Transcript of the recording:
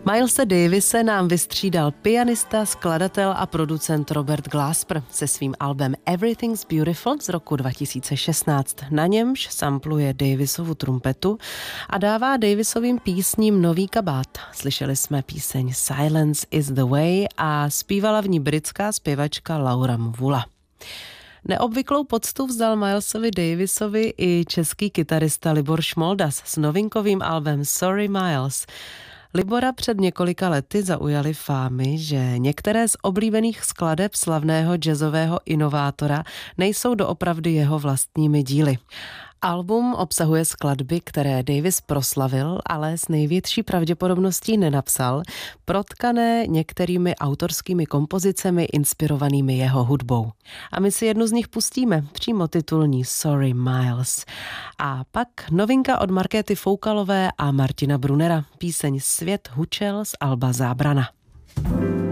Milese Davise nám vystřídal pianista, skladatel a producent Robert Glasper se svým albem Everything's Beautiful z roku 2016. Na němž sampluje Davisovu trumpetu a dává Davisovým písním nový kabát. Slyšeli jsme píseň Silence is the Way a zpívala v ní britská zpěvačka Laura Mvula. Neobvyklou poctu vzdal Milesovi Davisovi i český kytarista Libor Šmoldas s novinkovým albem Sorry Miles. Libora před několika lety zaujaly fámy, že některé z oblíbených skladeb slavného jazzového inovátora nejsou doopravdy jeho vlastními díly. Album obsahuje skladby, které Davis proslavil, ale s největší pravděpodobností nenapsal, protkané některými autorskými kompozicemi inspirovanými jeho hudbou. A my si jednu z nich pustíme, přímo titulní Sorry Miles. A pak novinka od Markéty Foukalové a Martina Brunera, píseň Svět hučel z alba Zábrana.